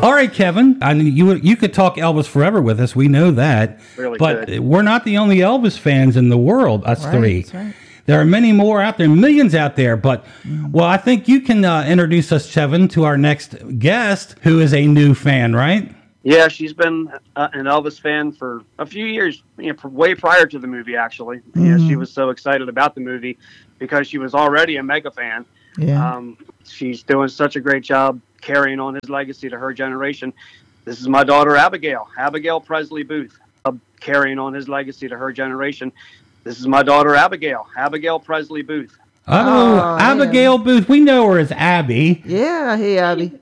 All right, Kevin. I mean, you could talk Elvis forever with us. We know that. Really but good. We're not the only Elvis fans in the world, us three. That's right. There are many more out there, millions out there. But, well, I think you can introduce us, Kevin, to our next guest, who is a new fan, right? Yeah, she's been an Elvis fan for a few years, way prior to the movie, actually. Yeah, she was so excited about the movie because she was already a mega fan. Yeah. She's doing such a great job carrying on his legacy to her generation. This is my daughter, Abigail Presley Booth, carrying on his legacy to her generation. This is my daughter, Abigail Presley Booth. Oh, Abigail Booth. We know her as Abby. Yeah. Hey, Abby.